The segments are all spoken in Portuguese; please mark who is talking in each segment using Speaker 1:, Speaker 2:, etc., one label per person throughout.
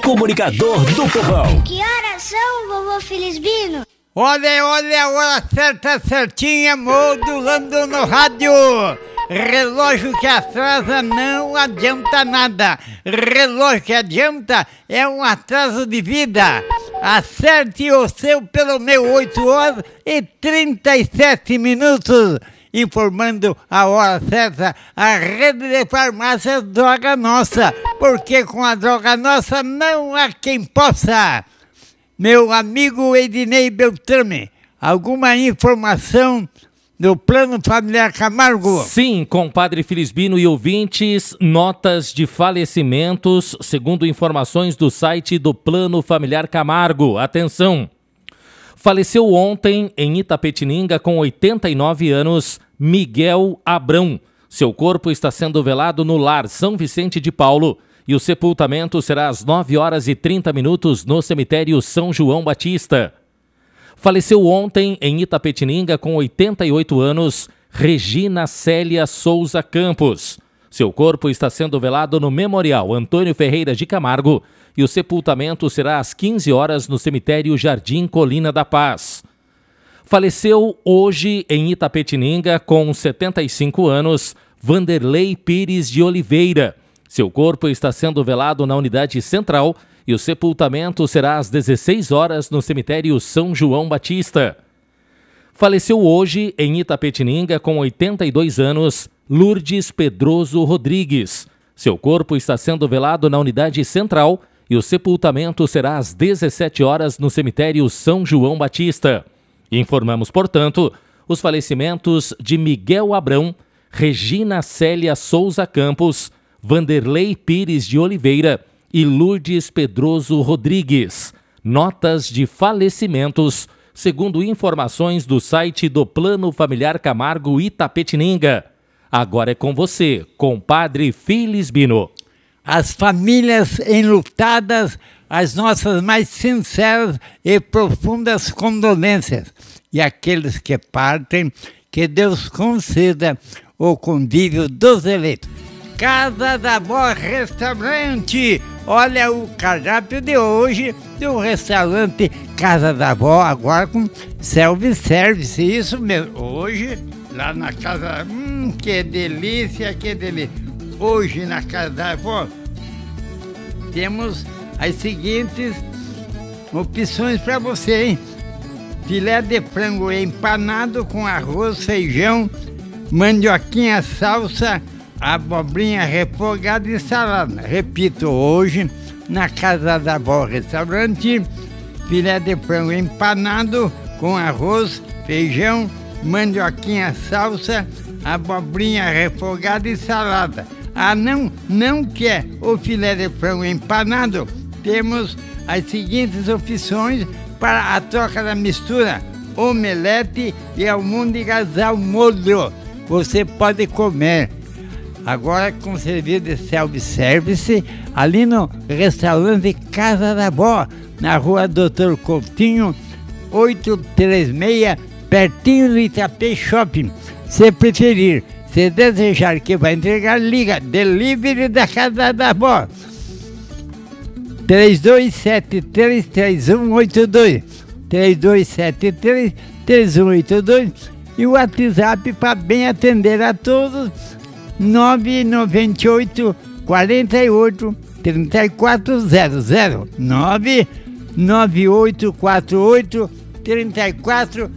Speaker 1: comunicador do povão.
Speaker 2: Que horas são, vovô Felisbino?
Speaker 3: Olha a hora certa, certinha, modulando no rádio. Relógio que atrasa não adianta nada. Relógio que adianta é um atraso de vida. Acerte o seu pelo meu 8h37, informando a hora certa, a rede de farmácias Droga Nossa, porque com a Droga Nossa não há quem possa. Meu amigo Ednei Beltrame, alguma informação do Plano Familiar Camargo?
Speaker 4: Sim, compadre Felisbino e ouvintes, notas de falecimentos, segundo informações do site do Plano Familiar Camargo. Atenção! Faleceu ontem em Itapetininga com 89 anos, Miguel Abrão. Seu corpo está sendo velado no Lar São Vicente de Paulo e o sepultamento será às 9h30 no cemitério São João Batista. Faleceu ontem em Itapetininga com 88 anos, Regina Célia Souza Campos. Seu corpo está sendo velado no Memorial Antônio Ferreira de Camargo e o sepultamento será às 15h no cemitério Jardim Colina da Paz. Faleceu hoje em Itapetininga com 75 anos, Vanderlei Pires de Oliveira. Seu corpo está sendo velado na unidade central e o sepultamento será às 16h no cemitério São João Batista. Faleceu hoje em Itapetininga com 82 anos, Lourdes Pedroso Rodrigues. Seu corpo está sendo velado na unidade central e o sepultamento será às 17h no cemitério São João Batista. Informamos, portanto, os falecimentos de Miguel Abrão, Regina Célia Souza Campos, Vanderlei Pires de Oliveira e Lourdes Pedroso Rodrigues. Notas de falecimentos, segundo informações do site do Plano Familiar Camargo Itapetininga. Agora é com você, compadre Felisbino.
Speaker 3: As famílias enlutadas, as nossas mais sinceras e profundas condolências. E aqueles que partem, que Deus conceda o convívio dos eleitos. Casa da Vó Restaurante. Olha o cardápio de hoje do restaurante Casa da Vó, agora com self-service, isso mesmo. Hoje, lá na casa, que delícia, que delícia. Hoje na Casa da Vó, temos as seguintes opções para você, hein? Filé de frango empanado com arroz, feijão, mandioquinha, salsa, abobrinha refogada e salada. Repito, hoje, na Casa da Vó Restaurante, filé de frango empanado com arroz, feijão, mandioquinha, salsa, abobrinha refogada e salada. Ah, não quer o filé de frango empanado? Temos as seguintes opções para a troca da mistura: omelete e almôndegas ao molho. Você pode comer. Agora com serviço de self-service, ali no restaurante Casa da Vó, na rua Doutor Coutinho, 836, pertinho do Itapê Shopping. Se preferir, se desejar que vai entregar, liga, delivery da Casa da Vó, 3273-3182, 3273-3182, e o WhatsApp para bem atender a todos, 998 48 3400, 998 48 3400.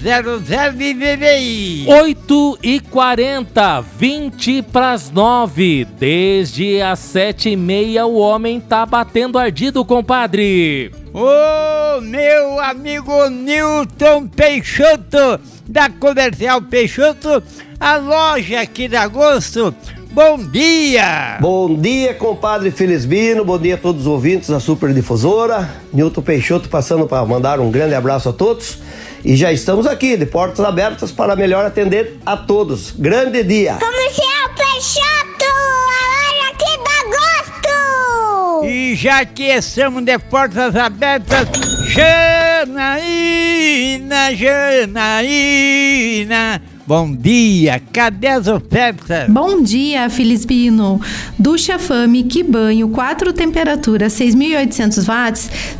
Speaker 3: VVI
Speaker 4: 8h40, 20:09. Desde as 7h30 o homem tá batendo ardido, compadre.
Speaker 3: Ô, meu amigo Newton Peixoto, da Comercial Peixoto, a loja aqui da Agosto. Bom dia!
Speaker 5: Bom dia, compadre Felisbino, bom dia a todos os ouvintes da Super Difusora. Newton Peixoto passando para mandar um grande abraço a todos. E já estamos aqui, de portas abertas, para melhor atender a todos. Grande dia!
Speaker 2: Comercial Peixoto, a loja aqui da Agosto!
Speaker 3: E já que estamos de portas abertas, Janaína, Bom dia, cadê as ofertas?
Speaker 6: Bom dia, Felisbino. Ducha Fame Que Banho 4 temperaturas 6.800 watts, R$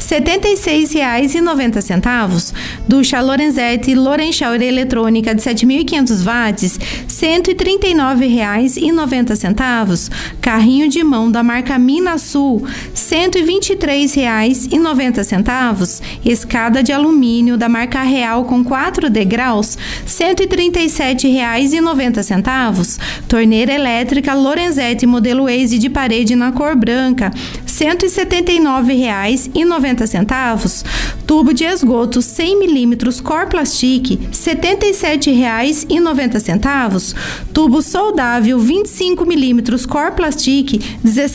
Speaker 6: 76,90. Ducha Lorenzetti Lorenschauer eletrônica de 7.500 watts, R$ 139,90. Carrinho de mão da marca Minasul, R$ 123,90. Escada de alumínio da marca Real com 4 degraus, R$ 137,90. Torneira elétrica Lorenzetti modelo Waze de parede na cor branca, R$ 179,90. Tubo de esgoto 100 mm Cor Plastic, R$ 77,90. Tubo soldável 25 mm Cor Plastic, R$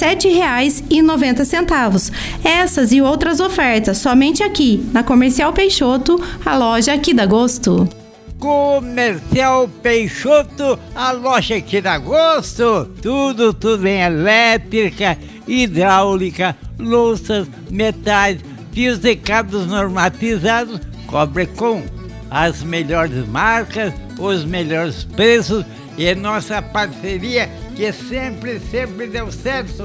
Speaker 6: 17,90. Essas e outras ofertas somente aqui na Comercial Peixoto, a loja que dá gosto.
Speaker 3: Comercial Peixoto, a loja que dá gosto. Tudo em elétrica, hidráulica, louças, metais, fios e cabos normatizados, cobre com as melhores marcas, os melhores preços e nossa parceria que sempre deu certo.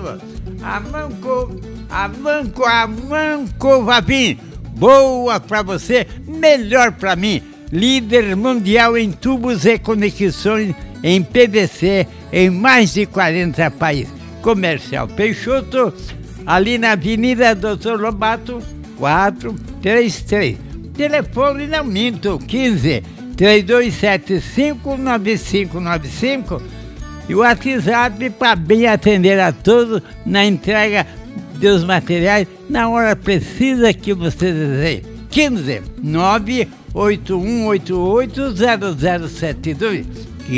Speaker 3: Amanco Vapim, boa pra você, melhor pra mim. Líder mundial em tubos e conexões em PVC em mais de 40 países. Comercial Peixoto, ali na Avenida Doutor Lobato, 433. Telefone não minto, 15-3275-9595. E o WhatsApp para bem atender a todos na entrega dos materiais na hora precisa que você deseja. 15-98188-0072.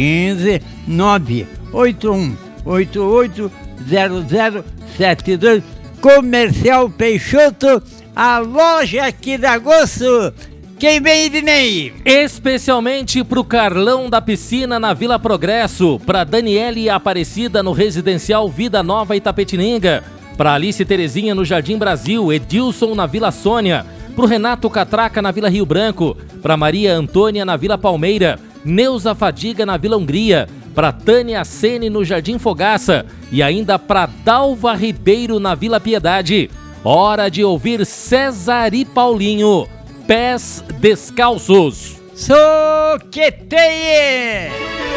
Speaker 3: 15-98188-0072. Comercial Peixoto, a loja que dá gosto. Quem vem, Idinei?
Speaker 4: Especialmente pro Carlão da Piscina na Vila Progresso, pra Daniele Aparecida no Residencial Vida Nova Itapetininga, pra Alice Terezinha no Jardim Brasil, Edilson na Vila Sônia, pro Renato Catraca na Vila Rio Branco, pra Maria Antônia na Vila Palmeira, Neuza Fadiga na Vila Hungria, pra Tânia Sene no Jardim Fogaça e ainda pra Dalva Ribeiro na Vila Piedade. Hora de ouvir César e Paulinho, Pés Descalços.
Speaker 3: Soqueteie!